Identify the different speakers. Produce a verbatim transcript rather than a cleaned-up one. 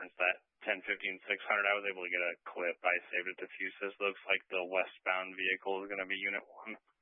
Speaker 1: reference that ten fifteen six hundred. I was able to get a clip. I saved it to Fusus. Looks like the westbound vehicle is going to be Unit one.